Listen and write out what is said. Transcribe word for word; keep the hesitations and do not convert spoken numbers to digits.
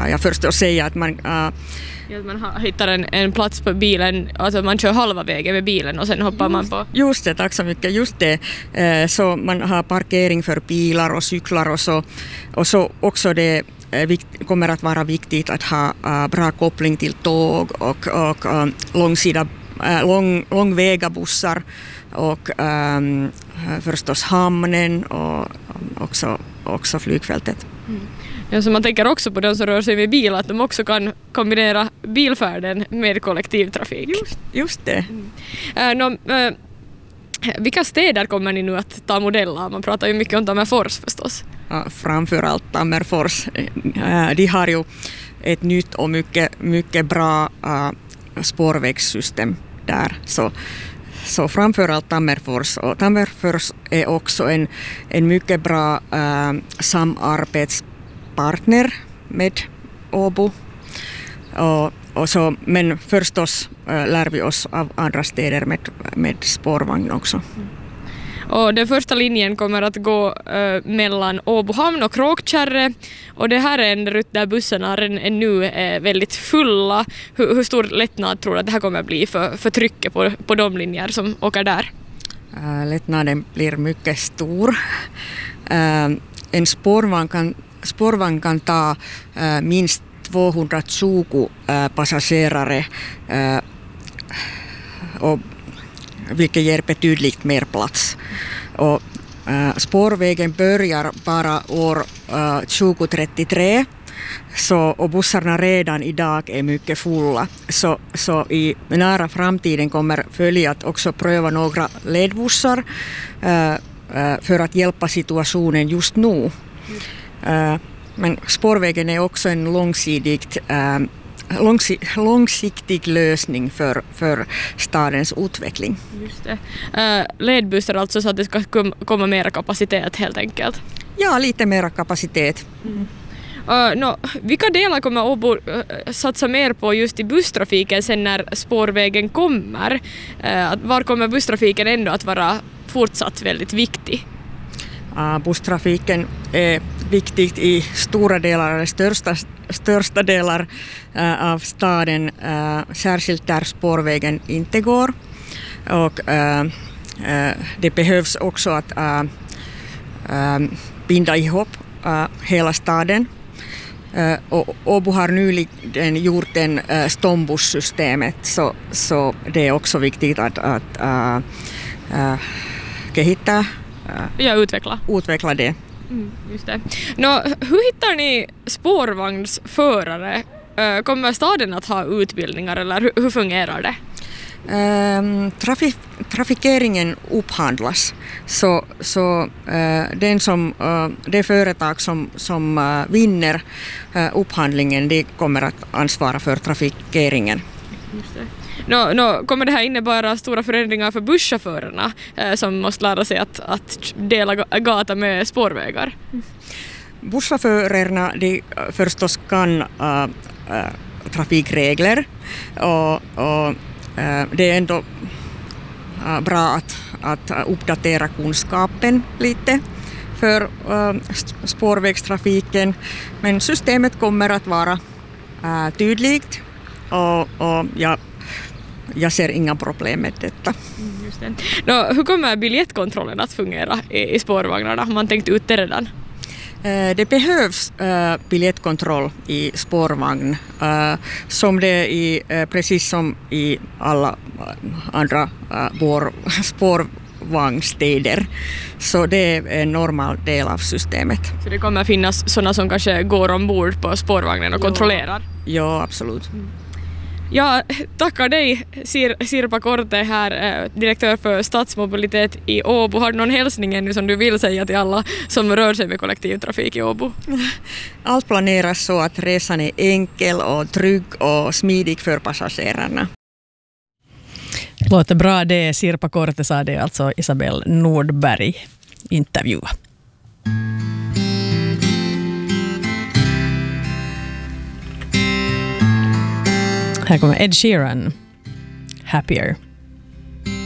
uh, jag förstås säga att man... Uh, ja, man hittar en, en plats på bilen, alltså man kör halva vägen med bilen och sen hoppar just, man på. Just det, tack så mycket. Just det. Uh, så man har parkering för bilar och cyklar och så, och så också det uh, kommer att vara viktigt att ha uh, bra koppling till tåg och, och uh, långsida, uh, lång, långväga bussar och um, förstås hamnen och också, också flygfältet. Mm. Ja, så man tänker också på de som rör sig med bil, att de också kan kombinera bilfärden med kollektivtrafik. Just, just det. Mm. Uh, no, uh, vilka städer kommer ni nu att ta modell av? Man pratar ju mycket om Tammerfors förstås. Ja, framförallt Tammerfors. Uh, de har ju ett nytt och mycket, mycket bra uh, spårvägssystem där. Så Så framförallt Tammerfors, och Tammerfors är också en, en mycket bra äh, samarbetspartner med Åbo. Och, och så, men förstås äh, lär vi oss av andra städer med, med spårvagn också. Mm. Och den första linjen kommer att gå äh, mellan Åbohamn och Kråkkärre, och det här är en rutt där bussarna är nu är väldigt fulla. Hur, hur stor lättnad tror du att det här kommer att bli för, för trycket på, på de linjer som åker där? Äh, lättnaden blir mycket stor. Äh, en spårvagn kan, spårvagn kan ta äh, minst tvåhundratjugo äh, passagerare äh, och vilket ger betydligt mer plats. Och, äh, spårvägen börjar bara år äh, tjugohundratrettiotre, så, och bussarna redan idag är mycket fulla. Så, så i nära framtiden kommer följa att också pröva några ledbussar äh, äh, för att hjälpa situationen just nu. Äh, men spårvägen är också en långsidigt äh, långsiktig lösning för, för stadens utveckling. Just det. Uh, ledbussar alltså, så att det ska komma mer kapacitet helt enkelt? Ja, lite mer kapacitet. Mm. Uh, no, vilka delar kommer Åbo uh, satsa mer på just i busstrafiken sen när spårvägen kommer? Uh, var kommer busstrafiken ändå att vara fortsatt väldigt viktig? Uh, busstrafiken är viktigt i stora delar, eller största, största delar uh, av staden, uh, särskilt där spårvägen inte går. Och uh, uh, det behövs också att uh, uh, binda ihop uh, hela staden. Uh, och Åbo har nyligen gjort en uh, stombussystemet, så, så det är också viktigt att, att uh, uh, kehittää ja, utveckla. utveckla det. Mm, just det. Nå, hur hittar ni spårvagnsförare? Kommer staden att ha utbildningar, eller hur, hur fungerar det? Um, trafik, trafikeringen upphandlas, så, så uh, den som, uh, det företag som, som uh, vinner uh, upphandlingen, det kommer att ansvara för trafikeringen. Just det. No, no, kommer det här innebära stora förändringar för busschaufförerna eh, som måste lära sig att, att dela gata med spårvägar? Mm. Busschaufförerna, de förstås kan äh, äh, trafikregler, och, och äh, det är ändå äh, bra att, att uppdatera kunskapen lite för äh, spårvägstrafiken, men systemet kommer att vara äh, tydligt, och, och ja, jag ser inga problem med detta. Mm, just det. Nå, hur kommer biljettkontrollen att fungera i, i spårvagnarna? Har man tänkt ut det redan? Eh, det behövs eh, biljettkontroll i spårvagn, eh, som det i, eh, precis som i alla andra eh, vår, spårvagnstäder. Så det är en normal del av systemet. Så det kommer finnas sådana som kanske går ombord på spårvagnen och ja. kontrollerar? Ja, absolut. Mm. Ja, tackar dig Sir, Sirpa Korte här, eh, direktör för stadsmobilitet i Åbo. Har du någon hälsning ännu som du vill säga till alla som rör sig med kollektivtrafik i Åbo? Allt planeras så att resan är enkel och trygg och smidig för passagerarna. Låter bra det. Sirpa Korte sa det, alltså Isabel Nordberg intervjua. Här kommer Ed Sheeran, Happier.